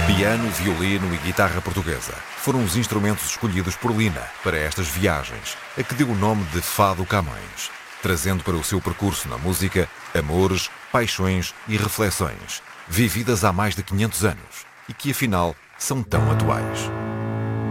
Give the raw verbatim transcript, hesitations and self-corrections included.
Piano, violino e guitarra portuguesa foram os instrumentos escolhidos por Lina para estas viagens, a que deu o nome de Fado Camões, trazendo para o seu percurso na música amores, paixões e reflexões, vividas há mais de quinhentos anos e que afinal são tão atuais.